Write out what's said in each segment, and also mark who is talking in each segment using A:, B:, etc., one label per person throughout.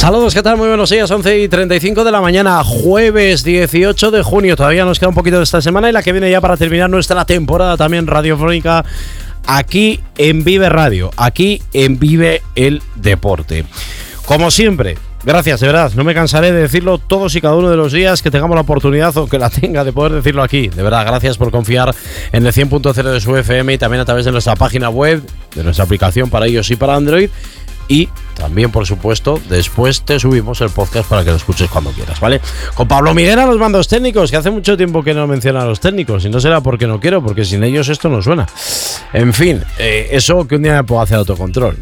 A: Saludos, ¿qué tal? Muy buenos días, 11:35 de la mañana, jueves 18 de junio. Todavía nos queda un poquito de esta semana y la que viene ya para terminar nuestra temporada también radiofónica aquí en Vive Radio, aquí en Vive el Deporte. Como siempre, gracias, de verdad, no me cansaré de decirlo todos y cada uno de los días que tengamos la oportunidad o que la tenga de poder decirlo aquí. De verdad, gracias por confiar en el 100.0 de su FM y también a través de nuestra página web, de nuestra aplicación para iOS y para Android. Y también, por supuesto, después te subimos el podcast para que lo escuches cuando quieras, ¿vale? Con Pablo Miguel a los mandos técnicos, que hace mucho tiempo que no menciona a los técnicos, y no será porque no quiero, porque sin ellos esto no suena. En fin, eso que un día me puedo hacer autocontrol,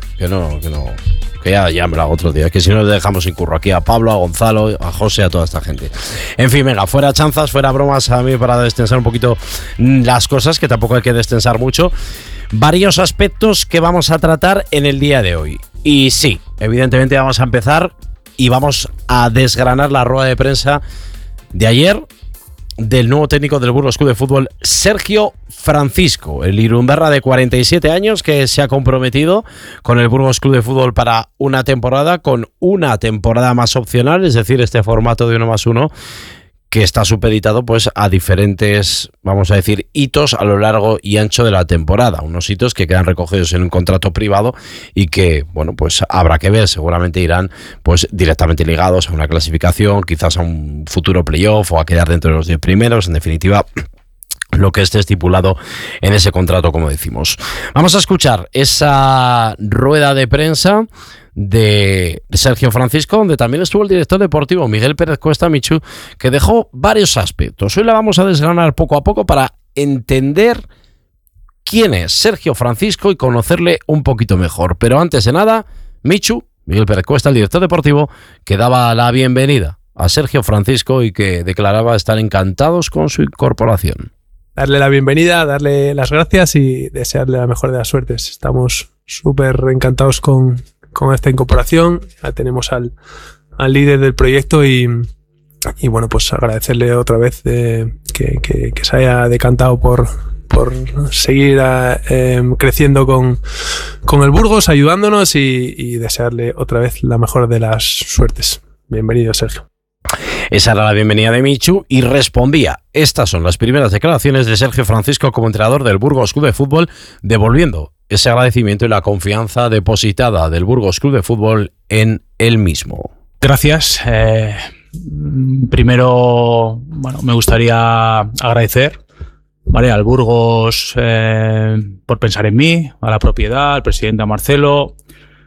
A: que ya me lo hago otro día, que si no le dejamos sin curro aquí a Pablo, a Gonzalo, a José, a toda esta gente. En fin, venga, fuera chanzas, fuera bromas, a mí para destensar un poquito las cosas, que tampoco hay que destensar mucho. Varios aspectos que vamos a tratar en el día de hoy. Y sí, evidentemente vamos a empezar y vamos a desgranar la rueda de prensa de ayer del nuevo técnico del Burgos Club de Fútbol, Sergio Francisco, el irundarra de 47 años que se ha comprometido con el Burgos Club de Fútbol para una temporada, con una temporada más opcional, es decir, este formato de 1+1, que está supeditado pues a diferentes, vamos a decir, hitos a lo largo y ancho de la temporada, unos hitos que quedan recogidos en un contrato privado y que, bueno, pues habrá que ver, seguramente irán pues directamente ligados a una clasificación, quizás a un futuro playoff o a quedar dentro de los 10 primeros, en definitiva, lo que esté estipulado en ese contrato, como decimos. Vamos a escuchar esa rueda de prensa de Sergio Francisco, donde también estuvo el director deportivo Miguel Pérez Cuesta, Michu, que dejó varios aspectos. Hoy la vamos a desgranar poco a poco para entender quién es Sergio Francisco y conocerle un poquito mejor. Pero antes de nada, Michu, Miguel Pérez Cuesta, el director deportivo, que daba la bienvenida a Sergio Francisco y que declaraba estar encantados con su incorporación.
B: Darle la bienvenida, darle las gracias y desearle la mejor de las suertes. Estamos súper encantados con esta incorporación. Ya tenemos al líder del proyecto y bueno, pues agradecerle otra vez que se haya decantado por seguir creciendo con el Burgos, ayudándonos y desearle otra vez la mejor de las suertes. Bienvenido, Sergio.
A: Esa era la bienvenida de Michu y respondía. Estas son las primeras declaraciones de Sergio Francisco como entrenador del Burgos Club de Fútbol, devolviendo ese agradecimiento y la confianza depositada del Burgos Club de Fútbol en él mismo.
C: Gracias. Primero, bueno, me gustaría agradecer, ¿vale?, al Burgos por pensar en mí, a la propiedad, al presidente, a Marcelo,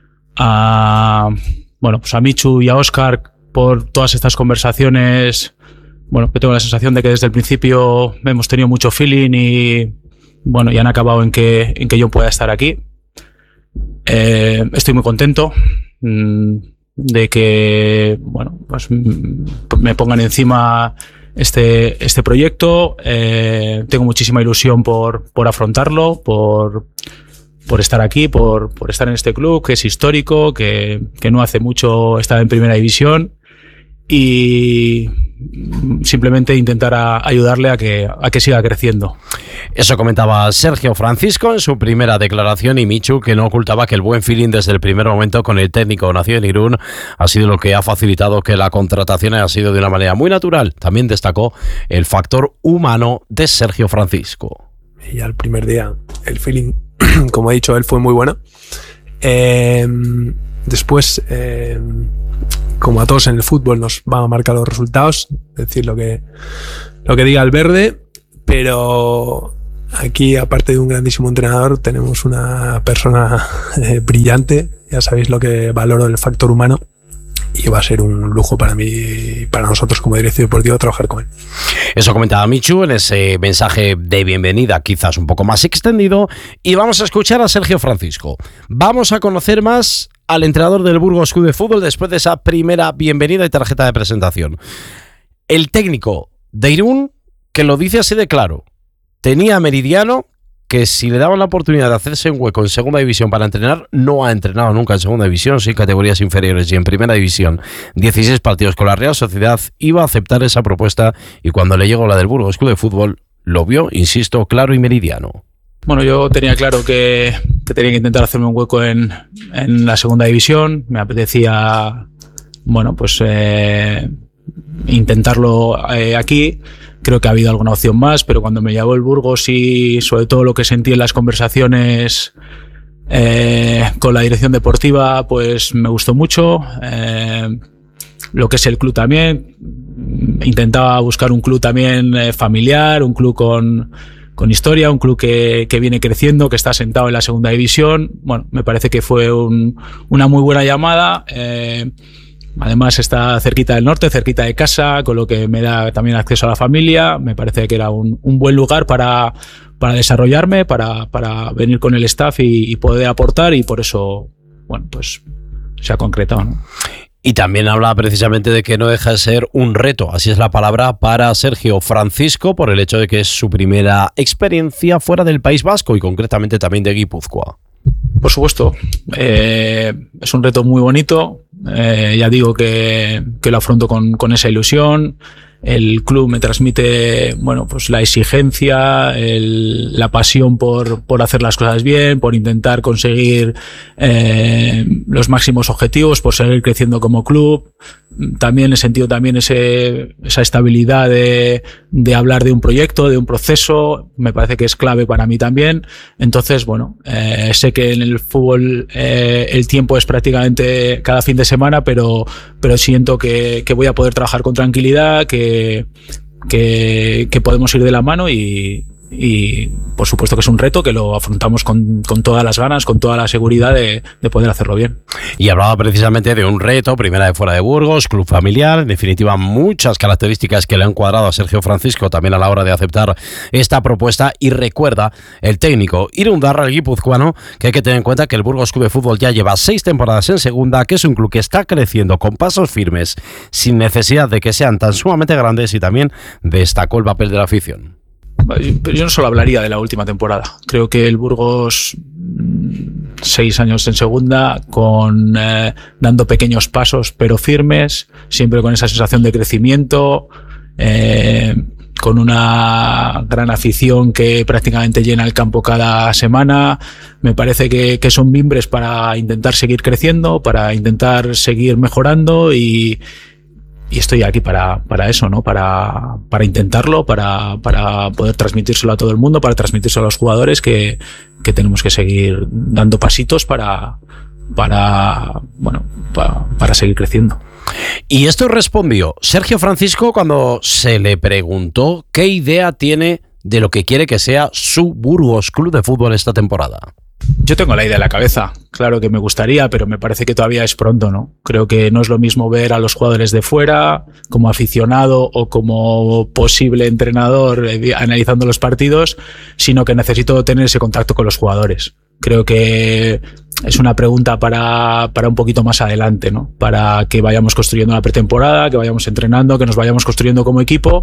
C: pues a Michu y a Óscar por todas estas conversaciones. Bueno, que tengo la sensación de que desde el principio hemos tenido mucho feeling y bueno, ya han acabado en que yo pueda estar aquí. Estoy muy contento de que, bueno, pues me pongan encima este proyecto. Tengo muchísima ilusión por afrontarlo, por estar aquí, por estar en este club que es histórico, que no hace mucho estaba en primera división, y simplemente intentar ayudarle a que siga creciendo.
A: Eso comentaba Sergio Francisco en su primera declaración, y Michu, que no ocultaba que el buen feeling desde el primer momento con el técnico nacido en Irún ha sido lo que ha facilitado que la contratación haya sido de una manera muy natural. También destacó el factor humano de Sergio Francisco.
B: Y al primer día el feeling, como ha dicho él, fue muy bueno. Después, como a todos en el fútbol, nos van a marcar los resultados, es decir, lo que diga el verde, pero aquí, aparte de un grandísimo entrenador, tenemos una persona brillante. Ya sabéis lo que valoro del factor humano, y va a ser un lujo para mí y para nosotros como director deportivo trabajar con él.
A: Eso comentaba Michu en ese mensaje de bienvenida, quizás un poco más extendido, y vamos a escuchar a Sergio Francisco. Vamos a conocer más al entrenador del Burgos Club de Fútbol después de esa primera bienvenida y tarjeta de presentación. El técnico de Irún, que lo dice así de claro, tenía meridiano que si le daban la oportunidad de hacerse un hueco en segunda división para entrenar, no ha entrenado nunca en segunda división, sin categorías inferiores, y en primera división 16 partidos con la Real Sociedad, iba a aceptar esa propuesta, y cuando le llegó la del Burgos Club de Fútbol, lo vio, insisto, claro y meridiano.
C: Bueno, yo tenía claro que tenía que intentar hacerme un hueco en la segunda división. Me apetecía bueno, pues intentarlo aquí. Creo que ha habido alguna opción más, pero cuando me llamó el Burgos y sobre todo lo que sentí en las conversaciones con la dirección deportiva, pues me gustó mucho. Lo que es el club también, intentaba buscar un club también familiar, un club con historia, un club que viene creciendo, que está sentado en la segunda división. Bueno, me parece que fue una muy buena llamada. Además está cerquita del norte, cerquita de casa, con lo que me da también acceso a la familia. Me parece que era un buen lugar para desarrollarme, para venir con el staff y poder aportar, y por eso, bueno, pues se ha concretado, ¿no?
A: Y también habla precisamente de que no deja de ser un reto, así es la palabra, para Sergio Francisco, por el hecho de que es su primera experiencia fuera del País Vasco y concretamente también de Guipúzcoa.
C: Por supuesto, es un reto muy bonito, ya digo que lo afronto con esa ilusión. El club me transmite, bueno, pues la exigencia, la pasión por hacer las cosas bien, por intentar conseguir los máximos objetivos, por seguir creciendo como club. También he sentido también esa estabilidad de hablar de un proyecto, de un proceso. Me parece que es clave para mí también. Entonces, bueno, sé que en el fútbol el tiempo es prácticamente cada fin de semana, pero siento que voy a poder trabajar con tranquilidad, que podemos ir de la mano y por supuesto que es un reto que lo afrontamos con todas las ganas, con toda la seguridad de poder hacerlo bien.
A: Y hablaba precisamente de un reto, primera de fuera de Burgos, club familiar, en definitiva muchas características que le han cuadrado a Sergio Francisco también a la hora de aceptar esta propuesta. Y recuerda el técnico Irundarra, el guipuzcoano, que hay que tener en cuenta que el Burgos Club de Fútbol ya lleva 6 temporadas en segunda, que es un club que está creciendo con pasos firmes, sin necesidad de que sean tan sumamente grandes, y también destacó el papel de la afición.
C: Pero yo no solo hablaría de la última temporada. Creo que el Burgos, 6 años en segunda, dando pequeños pasos pero firmes, siempre con esa sensación de crecimiento, con una gran afición que prácticamente llena el campo cada semana. Me parece que son mimbres para intentar seguir creciendo, para intentar seguir mejorando, y estoy aquí para eso, ¿no? Para intentarlo, para poder transmitírselo a todo el mundo, para transmitírselo a los jugadores, que tenemos que seguir dando pasitos para seguir creciendo.
A: Y esto respondió Sergio Francisco cuando se le preguntó qué idea tiene de lo que quiere que sea su Burgos Club de Fútbol esta temporada.
C: Yo tengo la idea en la cabeza, claro que me gustaría, pero me parece que todavía es pronto, ¿no? Creo que no es lo mismo ver a los jugadores de fuera, como aficionado o como posible entrenador analizando los partidos, sino que necesito tener ese contacto con los jugadores. Creo que es una pregunta para un poquito más adelante, ¿no? Para que vayamos construyendo la pretemporada, que vayamos entrenando, que nos vayamos construyendo como equipo,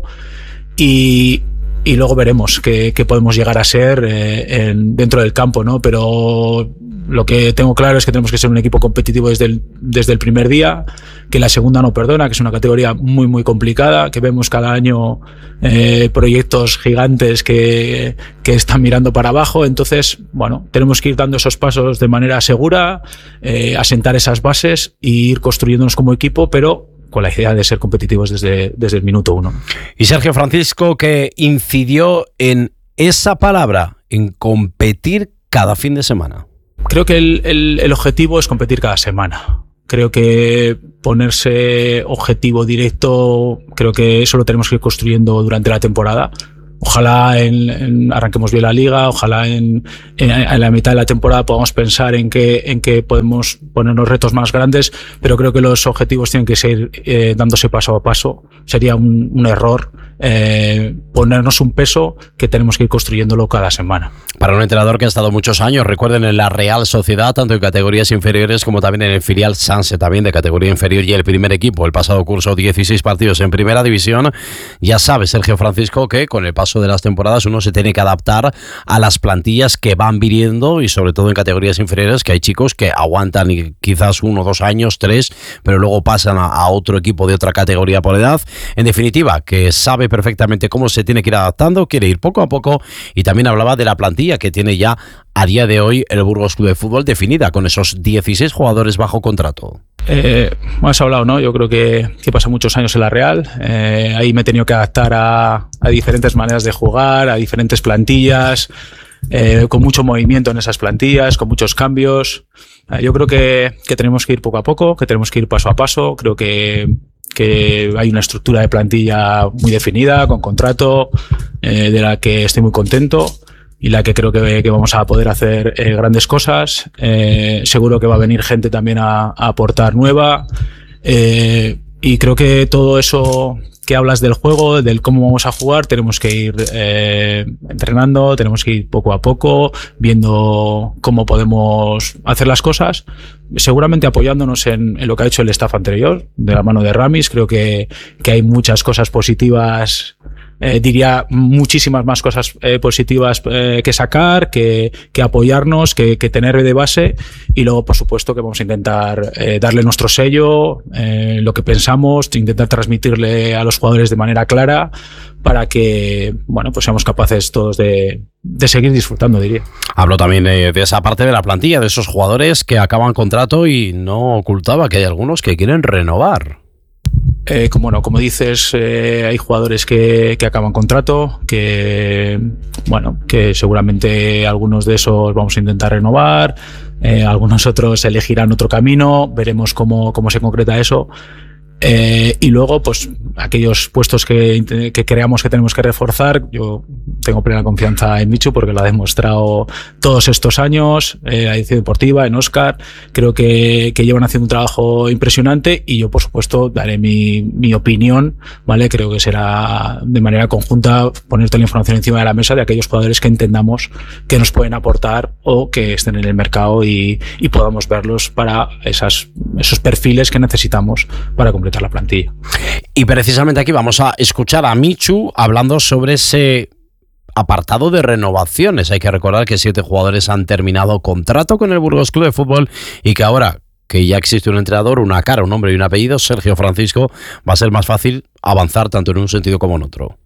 C: y luego veremos qué podemos llegar a ser dentro del campo, ¿no? Pero lo que tengo claro es que tenemos que ser un equipo competitivo desde el primer día, que la segunda no perdona, que es una categoría muy, muy complicada, que vemos cada año proyectos gigantes que están mirando para abajo. Entonces, bueno, tenemos que ir dando esos pasos de manera segura, asentar esas bases e ir construyéndonos como equipo, pero con la idea de ser competitivos desde el minuto 1.
A: Y Sergio Francisco, que incidió en esa palabra, en competir cada fin de semana.
C: Creo que el objetivo es competir cada semana. Creo que ponerse objetivo directo, creo que eso lo tenemos que ir construyendo durante la temporada. Ojalá arranquemos bien la liga, ojalá en la mitad de la temporada podamos pensar en que podemos ponernos retos más grandes, pero creo que los objetivos tienen que seguir dándose paso a paso. Sería un error ponernos un peso que tenemos que ir construyéndolo cada semana.
A: Para un entrenador que ha estado muchos años, recuerden, en la Real Sociedad, tanto en categorías inferiores como también en el filial Sanse, también de categoría inferior, y el primer equipo, el pasado curso 16 partidos en primera división. Ya sabe Sergio Francisco que con el paso de las temporadas uno se tiene que adaptar a las plantillas que van viniendo, y sobre todo en categorías inferiores, que hay chicos que aguantan quizás 1, 2 años, 3, pero luego pasan a otro equipo de otra categoría por edad. En definitiva, que sabe sabe perfectamente cómo se tiene que ir adaptando, quiere ir poco a poco, y también hablaba de la plantilla que tiene ya a día de hoy el Burgos Club de Fútbol definida con esos 16 jugadores bajo contrato.
C: Has hablado, ¿no? Yo creo que pasé muchos años en la Real. Ahí me he tenido que adaptar a diferentes maneras de jugar, a diferentes plantillas, con mucho movimiento en esas plantillas, con muchos cambios. Yo creo que tenemos que ir poco a poco, que tenemos que ir paso a paso. Creo que hay una estructura de plantilla muy definida, con contrato, de la que estoy muy contento y la que creo que vamos a poder hacer grandes cosas. Seguro que va a venir gente también a aportar nueva, y creo que todo eso que hablas del juego, del cómo vamos a jugar, tenemos que ir entrenando, tenemos que ir poco a poco, viendo cómo podemos hacer las cosas, seguramente apoyándonos en lo que ha hecho el staff anterior, de la mano de Ramis. Creo que hay muchas cosas positivas, diría muchísimas más cosas positivas que sacar, que apoyarnos, que tener de base, y luego por supuesto que vamos a intentar darle nuestro sello, lo que pensamos, intentar transmitirle a los jugadores de manera clara para que, bueno, pues seamos capaces todos de seguir disfrutando, diría.
A: Hablo también de esa parte de la plantilla, de esos jugadores que acaban contrato, y no ocultaba que hay algunos que quieren renovar.
C: Como dices, hay jugadores que acaban contrato, que seguramente algunos de esos vamos a intentar renovar, algunos otros elegirán otro camino, veremos cómo se concreta eso. Y luego, pues, aquellos puestos que creamos que tenemos que reforzar, yo tengo plena confianza en Michu porque lo ha demostrado todos estos años, la dirección deportiva, en Óscar. Creo que llevan haciendo un trabajo impresionante, y yo, por supuesto, daré mi opinión, ¿vale? Creo que será de manera conjunta poner toda la información encima de la mesa de aquellos jugadores que entendamos que nos pueden aportar o que estén en el mercado y podamos verlos para esos perfiles que necesitamos para completar la plantilla.
A: Y precisamente aquí vamos a escuchar a Michu hablando sobre ese apartado de renovaciones. Hay que recordar que 7 jugadores han terminado contrato con el Burgos Club de Fútbol, y que ahora que ya existe un entrenador, una cara, un nombre y un apellido, Sergio Francisco, va a ser más fácil avanzar tanto en un sentido como en otro.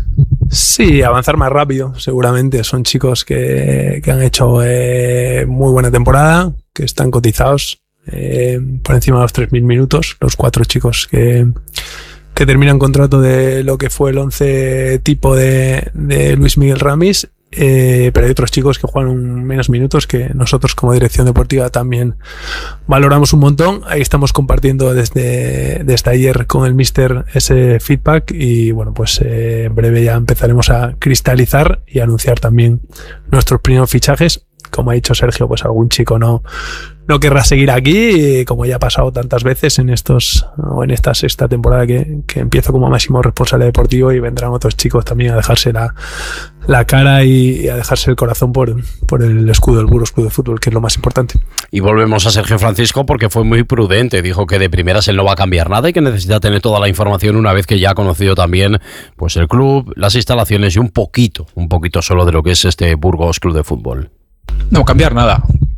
B: Sí, avanzar más rápido, seguramente. Son chicos que han hecho muy buena temporada, que están cotizados por encima de los 3.000 minutos, los 4 chicos que terminan contrato de lo que fue el 11 tipo de Luis Miguel Ramis, pero hay otros chicos que juegan menos minutos, que nosotros como dirección deportiva también valoramos un montón. Ahí estamos compartiendo desde ayer con el míster ese feedback, y bueno, pues en breve ya empezaremos a cristalizar y anunciar también nuestros primeros fichajes. Como ha dicho Sergio, pues algún chico no querrá seguir aquí, como ya ha pasado tantas veces en esta sexta temporada que empiezo como máximo responsable deportivo, y vendrán otros chicos también a dejarse la cara y a dejarse el corazón por el escudo del Burgos Club de Fútbol, que es lo más importante.
A: Y volvemos a Sergio Francisco porque fue muy prudente. Dijo que de primeras él no va a cambiar nada y que necesita tener toda la información una vez que ya ha conocido también, pues, el club, las instalaciones y un poquito solo de lo que es este Burgos Club de Fútbol.
C: No cambiar nada.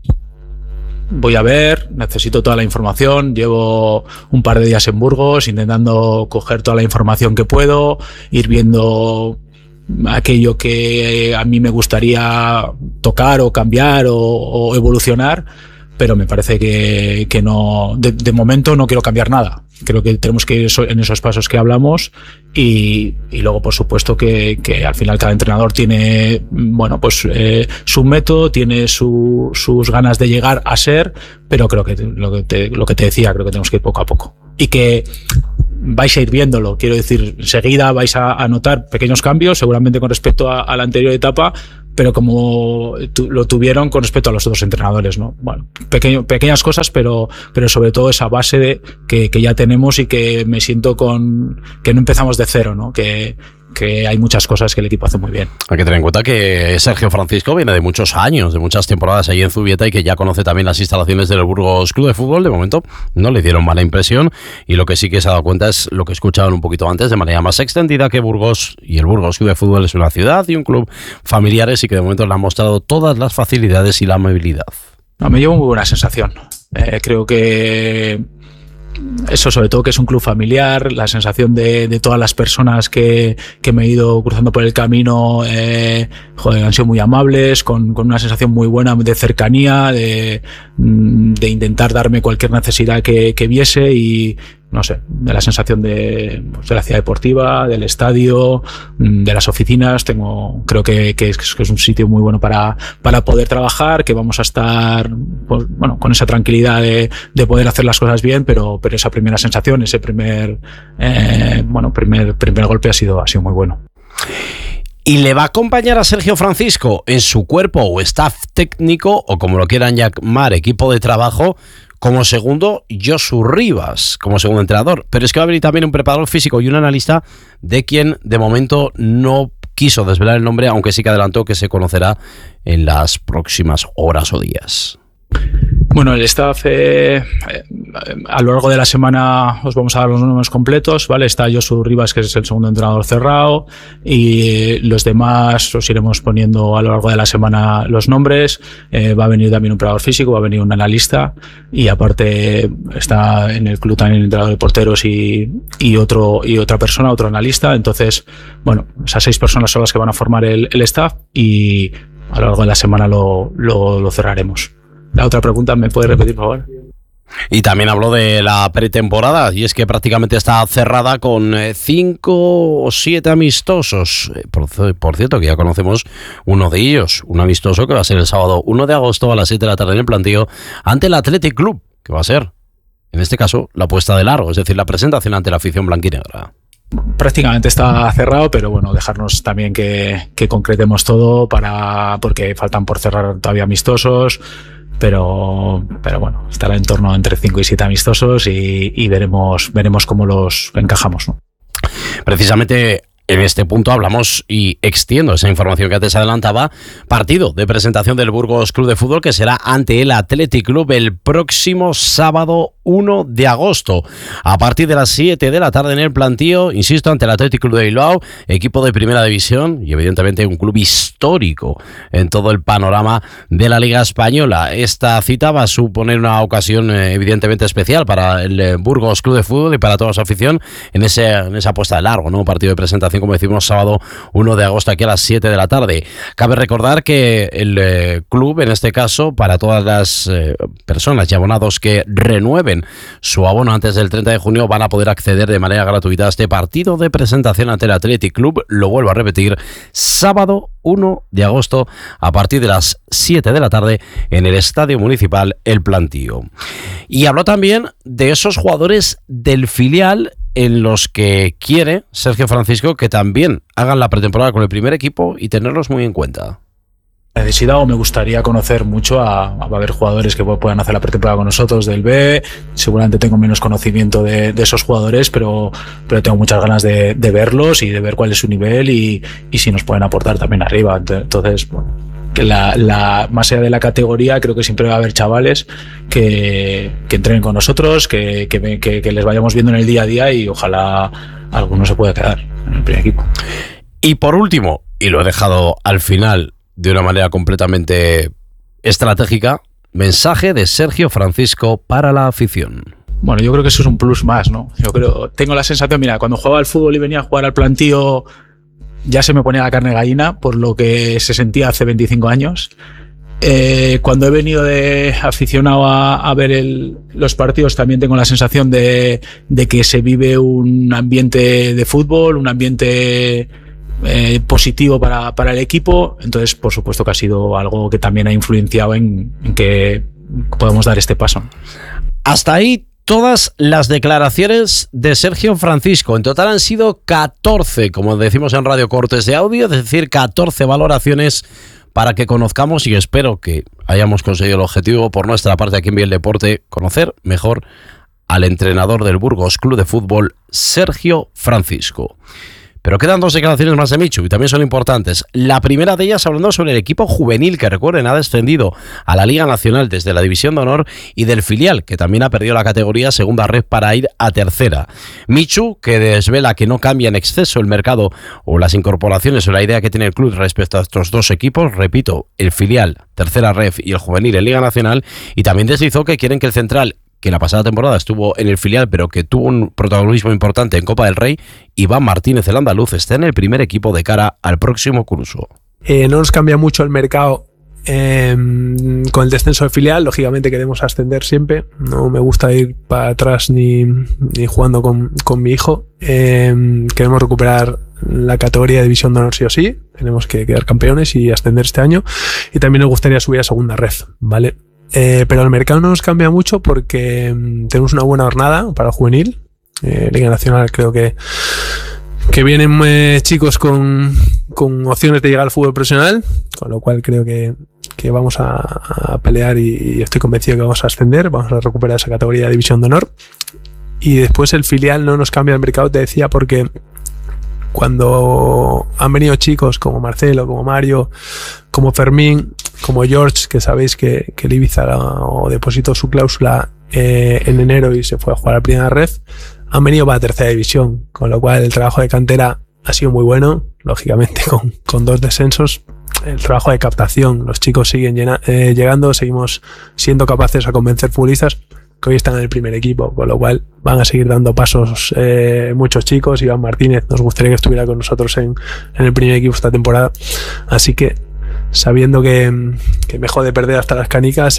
C: Voy a ver, necesito toda la información. Llevo un par de días en Burgos intentando coger toda la información que puedo, ir viendo aquello que a mí me gustaría tocar o cambiar o evolucionar, pero me parece que no, de momento no quiero cambiar nada. Creo que tenemos que ir en esos pasos que hablamos, y luego, por supuesto, que al final cada entrenador tiene, bueno, pues su método, tiene sus ganas de llegar a ser, pero creo que lo que te decía, creo que tenemos que ir poco a poco. Y que vais a ir viéndolo, quiero decir, enseguida vais a notar pequeños cambios, seguramente con respecto a la anterior etapa, pero como lo tuvieron con respecto a los otros entrenadores, ¿no? Bueno, pequeñas cosas, pero sobre todo esa base de que ya tenemos, y que me siento que no empezamos de cero, ¿no? Que hay muchas cosas que el equipo hace muy bien.
A: Hay que tener en cuenta que Sergio Francisco viene de muchos años, de muchas temporadas ahí en Zubieta, y que ya conoce también las instalaciones del Burgos Club de Fútbol. De momento no le dieron mala impresión, y lo que sí que se ha dado cuenta es lo que escuchaban un poquito antes de manera más extendida, que Burgos y el Burgos Club de Fútbol es una ciudad y un club familiares, y que de momento le han mostrado todas las facilidades y la amabilidad.
C: Me llevo muy buena sensación. Creo que eso, sobre todo que es un club familiar, la sensación de todas las personas que me he ido cruzando por el camino, han sido muy amables, con una sensación muy buena de cercanía, de intentar darme cualquier necesidad que viese, y no sé, de la sensación de la ciudad deportiva, del estadio, de las oficinas. Creo que es un sitio muy bueno para poder trabajar, que vamos a estar, pues, bueno, con esa tranquilidad de poder hacer las cosas bien, pero esa primera sensación, ese primer golpe ha sido muy bueno.
A: ¿Y le va a acompañar a Sergio Francisco en su cuerpo o staff técnico, o como lo quieran llamar, equipo de trabajo, como segundo Josu Rivas, como segundo entrenador? Pero es que va a venir también un preparador físico y un analista, de quien de momento no quiso desvelar el nombre, aunque sí que adelantó que se conocerá en las próximas horas o días.
C: Bueno, el staff, a lo largo de la semana os vamos a dar los números completos, ¿vale? Está Josu Rivas, que es el segundo entrenador cerrado, y los demás os iremos poniendo a lo largo de la semana los nombres. Va a venir también un preparador físico, va a venir un analista, y aparte está en el club también el entrenador de porteros y otra persona, otro analista. Entonces, bueno, esas 6 personas son las que van a formar el staff, y a lo largo de la semana lo cerraremos. La otra pregunta, ¿me puedes repetir, por favor?
A: Y también habló de la pretemporada, y es que prácticamente está cerrada con 5 o 7 amistosos. Por cierto, que ya conocemos uno de ellos, un amistoso que va a ser el sábado 1 de agosto a las 7 de la tarde en el Plantío, ante el Athletic Club, que va a ser, en este caso, la puesta de largo, es decir, la presentación ante la afición blanquinegra.
C: Prácticamente está cerrado, pero bueno, dejarnos también que concretemos todo, porque faltan por cerrar todavía amistosos. Pero bueno, estará en torno entre 5 y 7 amistosos, y veremos cómo los encajamos, ¿no?
A: Precisamente en este punto hablamos y extiendo esa información que antes adelantaba. Partido de presentación del Burgos Club de Fútbol, que será ante el Athletic Club el próximo sábado 1 de agosto a partir de las 7 de la tarde en el Plantío, insisto, ante el Athletic Club de Bilbao, equipo de primera división y evidentemente un club histórico en todo el panorama de la Liga Española. Esta cita va a suponer una ocasión evidentemente especial para el Burgos Club de Fútbol y para toda su afición en esa puesta de largo, ¿no? Un partido de presentación, como decimos, sábado 1 de agosto aquí a las 7 de la tarde. Cabe recordar que el club, en este caso, para todas las personas y abonados que renueven su abono antes del 30 de junio, van a poder acceder de manera gratuita a este partido de presentación ante el Athletic Club. Lo vuelvo a repetir, sábado 1 de agosto a partir de las 7 de la tarde en el Estadio Municipal El Plantío. Y habló también de esos jugadores del filial en los que quiere Sergio Francisco que también hagan la pretemporada con el primer equipo y tenerlos muy en cuenta.
C: Necesidad, o me gustaría conocer mucho a ver jugadores que puedan hacer la pretemporada con nosotros del B. Seguramente tengo menos conocimiento de esos jugadores, pero tengo muchas ganas de verlos y de ver cuál es su nivel y si nos pueden aportar también arriba. Entonces, bueno, que más allá de la categoría, creo que siempre va a haber chavales que entrenen con nosotros, que les vayamos viendo en el día a día, y ojalá alguno se pueda quedar en el primer equipo.
A: Y por último, y lo he dejado al final de una manera completamente estratégica, mensaje de Sergio Francisco para la afición.
C: Bueno, yo creo que eso es un plus más, ¿no? Tengo la sensación, mira, cuando jugaba al fútbol y venía a jugar al Plantío, ya se me ponía la carne gallina por lo que se sentía hace 25 años. Cuando he venido de aficionado a ver los partidos, también tengo la sensación de que se vive un ambiente de fútbol, un ambiente positivo para el equipo. Entonces, por supuesto que ha sido algo que también ha influenciado en que podamos dar este paso.
A: Hasta ahí todas las declaraciones de Sergio Francisco. En total han sido 14, como decimos en Radio, cortes de audio, es decir, 14 valoraciones para que conozcamos, y espero que hayamos conseguido el objetivo por nuestra parte aquí en Bien Deporte, conocer mejor al entrenador del Burgos Club de Fútbol, Sergio Francisco. Pero quedan 2 declaraciones más de Michu y también son importantes. La primera de ellas hablando sobre el equipo juvenil, que recuerden ha descendido a la Liga Nacional desde la División de Honor, y del filial, que también ha perdido la categoría segunda red para ir a tercera. Michu, que desvela que no cambia en exceso el mercado o las incorporaciones o la idea que tiene el club respecto a estos 2 equipos, repito, el filial, tercera red, y el juvenil en Liga Nacional, y también deslizó que quieren que el central, que la pasada temporada estuvo en el filial, pero que tuvo un protagonismo importante en Copa del Rey, Iván Martínez, el andaluz, está en el primer equipo de cara al próximo curso.
B: No nos cambia mucho el mercado con el descenso de filial. Lógicamente queremos ascender siempre. No me gusta ir para atrás ni jugando con mi hijo. Queremos recuperar la categoría de División de Honor sí o sí. Tenemos que quedar campeones y ascender este año. Y también nos gustaría subir a segunda red, ¿vale? Pero el mercado no nos cambia mucho porque tenemos una buena jornada para el juvenil. Liga Nacional creo que vienen chicos con opciones de llegar al fútbol profesional, con lo cual creo que vamos a pelear y estoy convencido que vamos a ascender, vamos a recuperar esa categoría de División de Honor. Y después el filial no nos cambia el mercado, te decía, porque cuando han venido chicos como Marcelo, como Mario, como Fermín, como George, que sabéis que el Ibiza depositó su cláusula en enero y se fue a jugar a primera red, han venido para tercera división, con lo cual el trabajo de cantera ha sido muy bueno, lógicamente con 2 descensos. El trabajo de captación, los chicos siguen llegando, seguimos siendo capaces a convencer futbolistas que hoy están en el primer equipo, con lo cual van a seguir dando pasos muchos chicos. Iván Martínez nos gustaría que estuviera con nosotros en el primer equipo esta temporada, así que sabiendo que me jode perder hasta las canicas,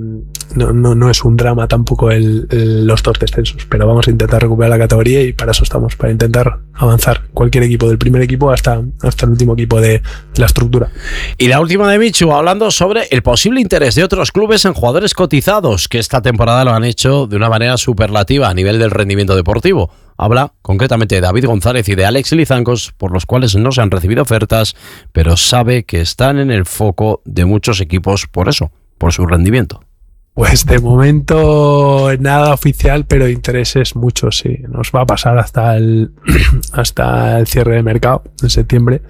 B: no es un drama tampoco los 2 descensos, pero vamos a intentar recuperar la categoría y para eso estamos, para intentar avanzar cualquier equipo, del primer equipo hasta el último equipo de la estructura.
A: Y la última de Michu, hablando sobre el posible interés de otros clubes en jugadores cotizados, que esta temporada lo han hecho de una manera superlativa a nivel del rendimiento deportivo. Habla concretamente de David González y de Alex Lizancos, por los cuales no se han recibido ofertas, pero sabe que están en el foco de muchos equipos por eso, por su rendimiento.
B: Pues de momento nada oficial, pero intereses muchos, sí. Nos va a pasar hasta el cierre de mercado en septiembre.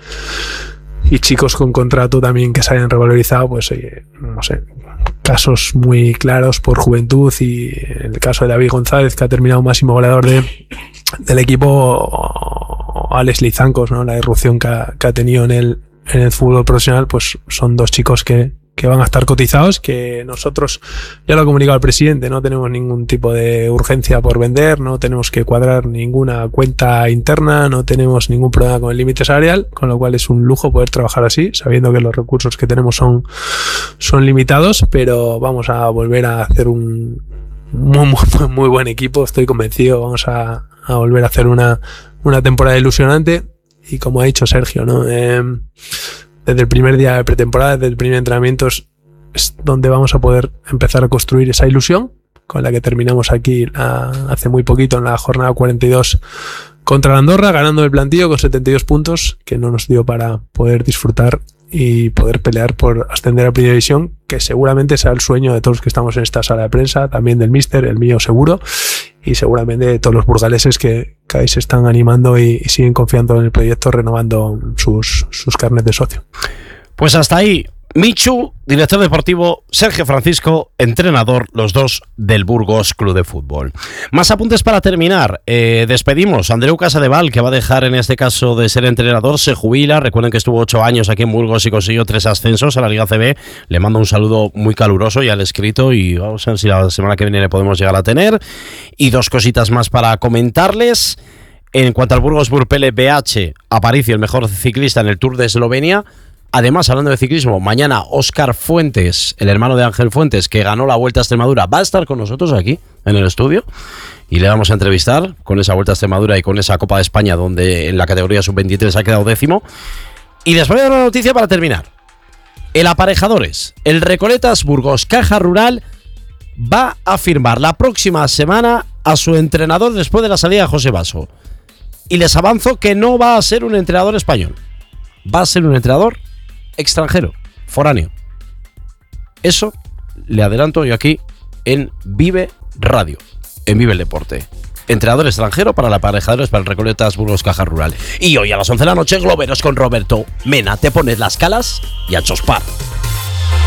B: Y chicos con contrato también que se hayan revalorizado, pues oye, no sé, casos muy claros por juventud, y en el caso de David González, que ha terminado máximo goleador del equipo, Alex Lizancos, ¿no? La irrupción que ha tenido en el fútbol profesional, pues son 2 chicos que van a estar cotizados, que nosotros, ya lo ha comunicado el presidente, no tenemos ningún tipo de urgencia por vender, no tenemos que cuadrar ninguna cuenta interna, no tenemos ningún problema con el límite salarial, con lo cual es un lujo poder trabajar así, sabiendo que los recursos que tenemos son limitados, pero vamos a volver a hacer un muy buen equipo, estoy convencido. Vamos a volver a hacer una temporada ilusionante, y como ha dicho Sergio, ¿no? Desde el primer día de pretemporada, desde el primer entrenamiento, es donde vamos a poder empezar a construir esa ilusión con la que terminamos aquí hace muy poquito en la jornada 42 contra la Andorra, ganando el plantillo con 72 puntos, que no nos dio para poder disfrutar y poder pelear por ascender a Primera División, que seguramente será el sueño de todos los que estamos en esta sala de prensa, también del míster, el mío seguro, y seguramente de todos los burgaleses que cada vez se están animando y siguen confiando en el proyecto, renovando sus carnets de socio.
A: Pues hasta ahí Michu, director deportivo, Sergio Francisco, entrenador, los 2 del Burgos Club de Fútbol. Más apuntes para terminar. Despedimos a Andreu Casadeval, que va a dejar en este caso de ser entrenador, se jubila. Recuerden que estuvo 8 años aquí en Burgos y consiguió 3 ascensos a la Liga CB. Le mando un saludo muy caluroso, ya le he escrito, y vamos a ver si la semana que viene le podemos llegar a tener. Y 2 cositas más para comentarles. En cuanto al Burgos Burpele BH, Aparicio, el mejor ciclista en el Tour de Eslovenia. Además, hablando de ciclismo, mañana Óscar Fuentes, el hermano de Ángel Fuentes, que ganó la Vuelta a Extremadura, va a estar con nosotros aquí en el estudio y le vamos a entrevistar con esa Vuelta a Extremadura y con esa Copa de España, donde en la categoría sub-23 ha quedado 10º. Y les voy a dar una noticia para terminar. El Aparejadores, el Recoletas Burgos Caja Rural, va a firmar la próxima semana a su entrenador después de la salida de José Basso. Y les avanzo que no va a ser un entrenador español, va a ser un entrenador extranjero, foráneo. Eso le adelanto yo aquí en Vive Radio, en Vive el Deporte. Entrenador extranjero para la Aparejadores, para el Recoletas Burgos Caja Rural. Y hoy a las 11 de la noche, Globeros con Roberto Mena. Te pones las calas y a chospar.